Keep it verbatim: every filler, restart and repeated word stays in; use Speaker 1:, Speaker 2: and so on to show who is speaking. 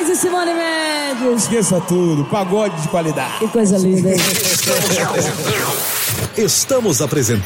Speaker 1: Moraes e Simone Mendes.
Speaker 2: Esqueça tudo, pagode de qualidade.
Speaker 1: Que coisa linda.
Speaker 3: Estamos apresentando